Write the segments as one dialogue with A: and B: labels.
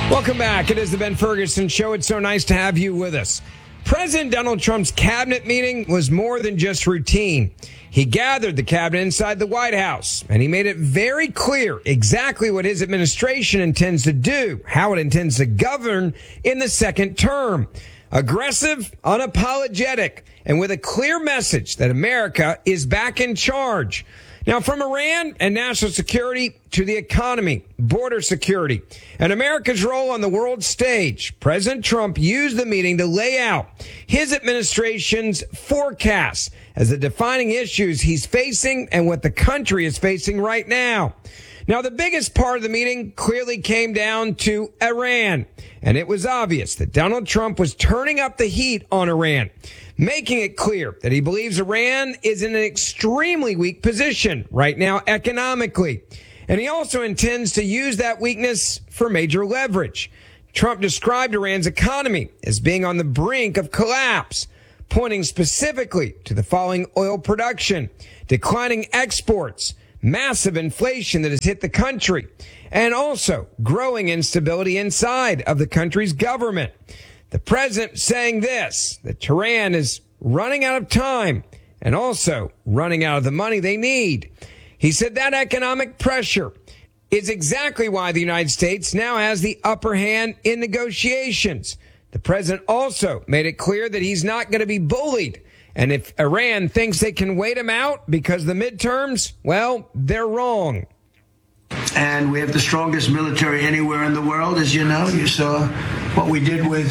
A: Welcome back. It is the Ben Ferguson Show. It's so nice to have you with us. President Donald Trump's cabinet meeting was more than just routine. He gathered the cabinet inside the White House, and he made it very clear exactly what his administration intends to do, how it intends to govern in the second term. Aggressive, unapologetic, and with a clear message that America is back in charge. Now, from Iran and national security to the economy, border security, and America's role on the world stage, President Trump used the meeting to lay out his administration's forecasts as the defining issues he's facing and what the country is facing right now. Now, the biggest part of the meeting clearly came down to Iran, and it was obvious that Donald Trump was turning up the heat on Iran, making it clear that he believes Iran is in an extremely weak position right now economically. And he also intends to use that weakness for major leverage. Trump described Iran's economy as being on the brink of collapse, pointing specifically to the falling oil production, declining exports, massive inflation that has hit the country, and also growing instability inside of the country's government. The president saying this, that Tehran is running out of time and also running out of the money they need. He said that economic pressure is exactly why the United States now has the upper hand in negotiations. The president also made it clear that he's not going to be bullied. And if Iran thinks they can wait him out because of the midterms, well, they're wrong.
B: And we have the strongest military anywhere in the world, as you know. You saw what we did with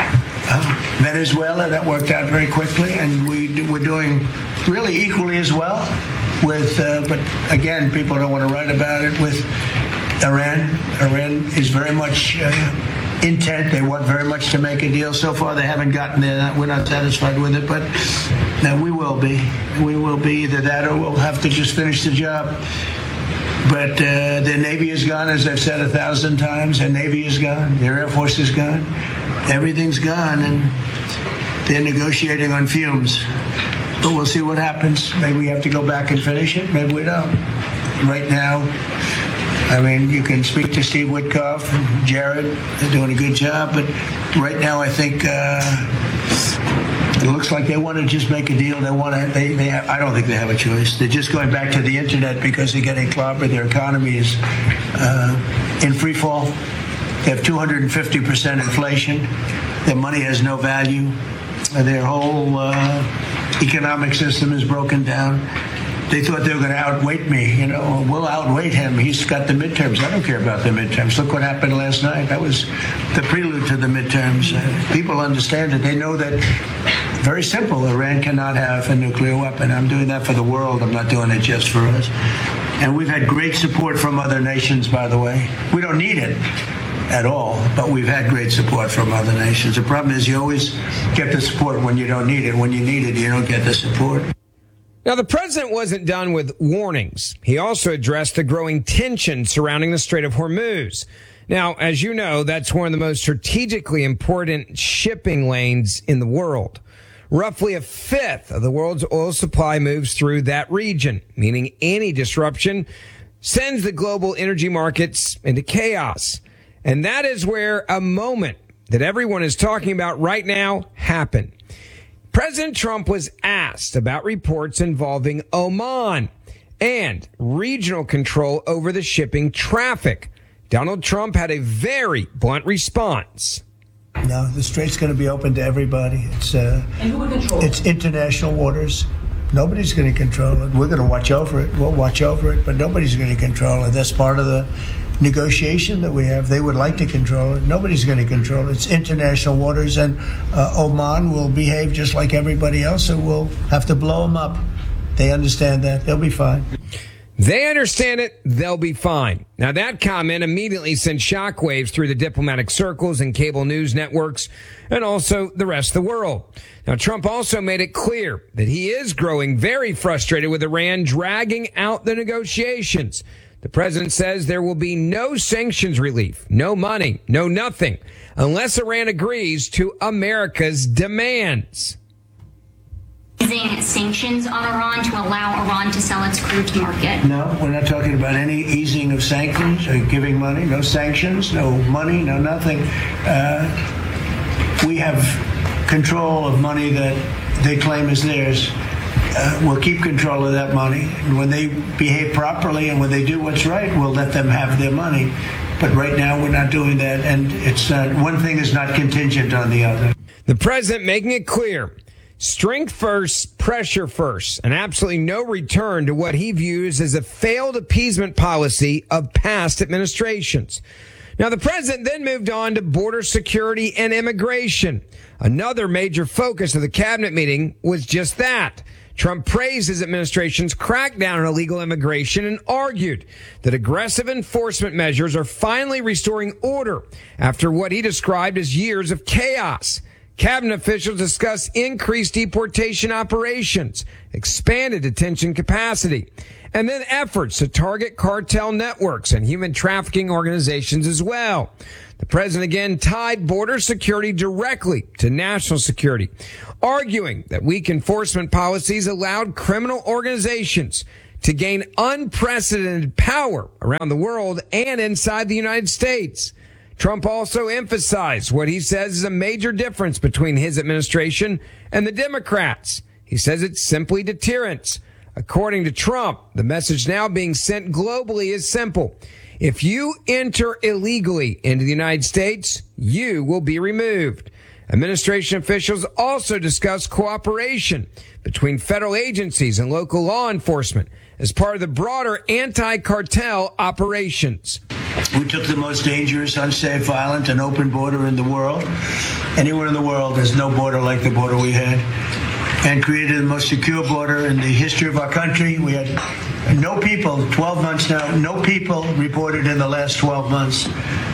B: Venezuela. That worked out very quickly. And we're doing really equally as well with, but again, people don't want to write about it, with Iran. Iran is very much intent. They want very much to make a deal. So far, they haven't gotten there. We're not satisfied with it, but no, we will be. We will be either that or we'll have to just finish the job. But their Navy is gone, as I've said 1,000 times. Their Navy is gone. Their Air Force is gone. Everything's gone, and they're negotiating on fumes. But we'll see what happens. Maybe we have to go back and finish it. Maybe we don't. Right now, I mean, you can speak to Steve Witkoff and Jared. They're doing a good job. But right now, I think it looks like they want to just make a deal. They want to. I don't think they have a choice. They're just going back to the internet because they're getting clobbered. Their economy is in free fall. They have 250% inflation. Their money has no value. Their whole economic system is broken down. They thought they were going to outweight me. You know, we'll outweight him. He's got the midterms. I don't care about the midterms. Look what happened last night. That was the prelude to the midterms. People understand it. They know that, very simple, Iran cannot have a nuclear weapon. I'm doing that for the world. I'm not doing it just for us. And we've had great support from other nations, by the way. We don't need it at all, but we've had great support from other nations. The problem is you always get the support when you don't need it. When you need it, you don't get the support.
A: Now, the president wasn't done with warnings. He also addressed the growing tension surrounding the Strait of Hormuz. Now, as you know, that's one of the most strategically important shipping lanes in the world. Roughly a fifth of the world's oil supply moves through that region, meaning any disruption sends the global energy markets into chaos. And that is where a moment that everyone is talking about right now happened. President Trump was asked about reports involving Oman and regional control over the shipping traffic. Donald Trump had a very blunt response.
B: No, the strait's going to be open to everybody.
C: And who would control it?
B: It's international waters. Nobody's going to control it. We're going to watch over it. We'll watch over it, but nobody's going to control it. That's part of the negotiation that we have. They would like to control it. Nobody's going to control it. It's international waters, and Oman will behave just like everybody else, and we'll have to blow them up. They understand that. They'll be fine.
A: They understand it. They'll be fine. Now, that comment immediately sent shockwaves through the diplomatic circles and cable news networks and also the rest of the world. Now, Trump also made it clear that he is growing very frustrated with Iran dragging out the negotiations. The president says there will be no sanctions relief, no money, no nothing, unless Iran agrees to America's demands.
C: Using sanctions on Iran to allow Iran to sell its crude to market?
B: No, we're not talking about any easing of sanctions or giving money. No sanctions, no money, no nothing. We have control of money that they claim is theirs. We'll keep control of that money. And when they behave properly and when they do what's right, we'll let them have their money. But right now, we're not doing that. And it's one thing is not contingent on the other.
A: The president making it clear. Strength first, pressure first, and absolutely no return to what he views as a failed appeasement policy of past administrations. Now, the president then moved on to border security and immigration. Another major focus of the cabinet meeting was just that. Trump praised his administration's crackdown on illegal immigration and argued that aggressive enforcement measures are finally restoring order after what he described as years of chaos. Cabinet officials discussed increased deportation operations, expanded detention capacity, and then efforts to target cartel networks and human trafficking organizations as well. The president again tied border security directly to national security, arguing that weak enforcement policies allowed criminal organizations to gain unprecedented power around the world and inside the United States. Trump also emphasized what he says is a major difference between his administration and the Democrats. He says it's simply deterrence. According to Trump, the message now being sent globally is simple. If you enter illegally into the United States, you will be removed. Administration officials also discussed cooperation between federal agencies and local law enforcement as part of the broader anti-cartel operations.
B: We took the most dangerous, unsafe, violent, and open border in the world. Anywhere in the world, there's no border like the border we had, and created the most secure border in the history of our country. We had no people, 12 months now, no people reported in the last 12 months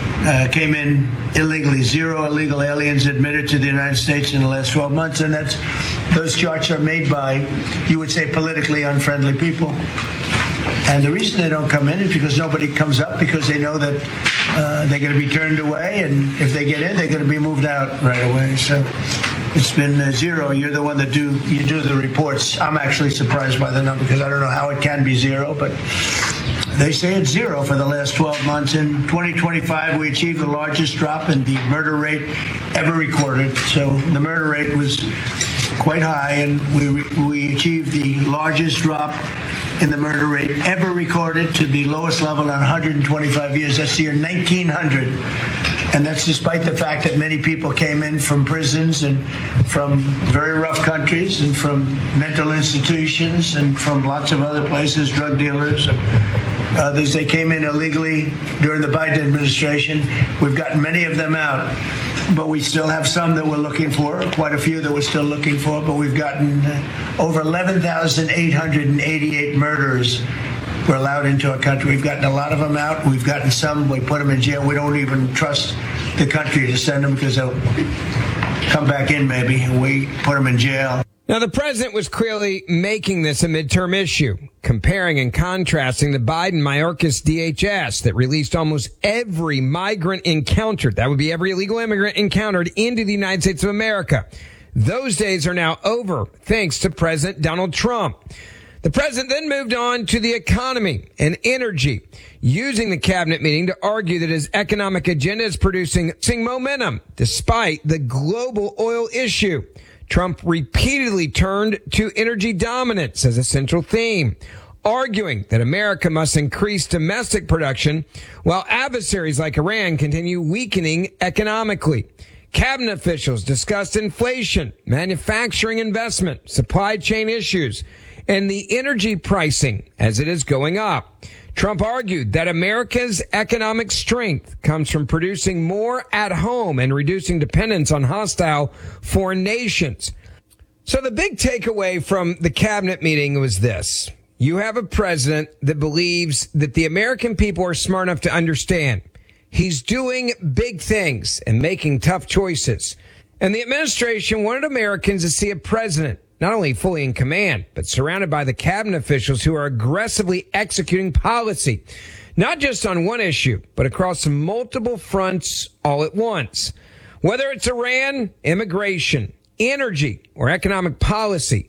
B: came in illegally. 0 illegal aliens admitted to the United States in the last 12 months, and those charts are made by, you would say, politically unfriendly people. And the reason they don't come in is because nobody comes up, because they know that they're going to be turned away, and if they get in, they're going to be moved out right away. So it's been 0. You're the one that do the reports. I'm actually surprised by the number because I don't know how it can be 0, but they say it's 0 for the last 12 months. In 2025, we achieved the largest drop in the murder rate ever recorded. So the murder rate was quite high, and we achieved the largest drop in the murder rate ever recorded to the lowest level in 125 years. That's the year 1900. And that's despite the fact that many people came in from prisons and from very rough countries and from mental institutions and from lots of other places, drug dealers, others. They came in illegally during the Biden administration. We've gotten many of them out, but we still have some that we're looking for, quite a few that we're still looking for, but we've gotten over 11,888 murderers were allowed into our country. We've gotten a lot of them out. We've gotten some, we put them in jail. We don't even trust the country to send them because they'll come back in maybe, and we put them in jail.
A: Now, the president was clearly making this a midterm issue, comparing and contrasting the Biden-Mayorkas DHS that released almost every migrant encountered, that would be every illegal immigrant encountered, into the United States of America. Those days are now over, thanks to President Donald Trump. The president then moved on to the economy and energy, using the cabinet meeting to argue that his economic agenda is producing momentum despite the global oil issue. Trump repeatedly turned to energy dominance as a central theme, arguing that America must increase domestic production while adversaries like Iran continue weakening economically. Cabinet officials discussed inflation, manufacturing investment, supply chain issues, and the energy pricing as it is going up. Trump argued that America's economic strength comes from producing more at home and reducing dependence on hostile foreign nations. So the big takeaway from the cabinet meeting was this. You have a president that believes that the American people are smart enough to understand he's doing big things and making tough choices. And the administration wanted Americans to see a president not only fully in command, but surrounded by the cabinet officials who are aggressively executing policy, not just on one issue, but across multiple fronts all at once. Whether it's Iran, immigration, energy, or economic policy,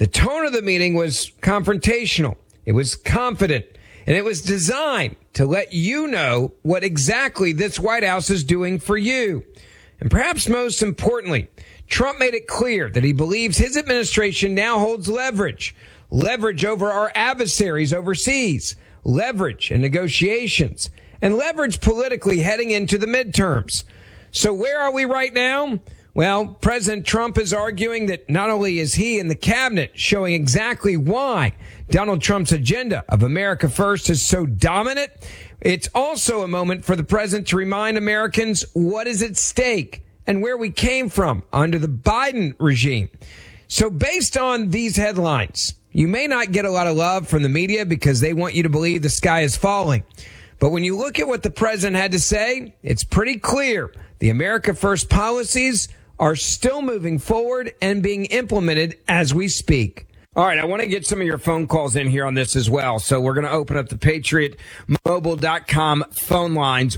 A: The tone of the meeting was confrontational. It was confident, and it was designed to let you know what exactly this White House is doing for you. And perhaps most importantly, Trump made it clear that he believes his administration now holds leverage over our adversaries overseas, leverage in negotiations, and leverage politically heading into the midterms. So where are we right now? Well, President Trump is arguing that not only is he and the cabinet showing exactly why Donald Trump's agenda of America First is so dominant, it's also a moment for the president to remind Americans what is at stake and where we came from under the Biden regime. So based on these headlines, you may not get a lot of love from the media because they want you to believe the sky is falling. But when you look at what the president had to say, it's pretty clear the America First policies are still moving forward and being implemented as we speak. All right, I want to get some of your phone calls in here on this as well. So we're going to open up the PatriotMobile.com phone lines,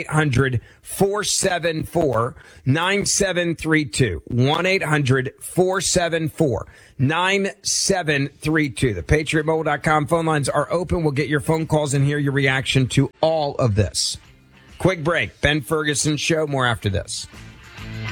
A: 1-800-474-9732. 1-800-474-9732. The PatriotMobile.com phone lines are open. We'll get your phone calls and hear your reaction to all of this. Quick break. Ben Ferguson Show. More after this.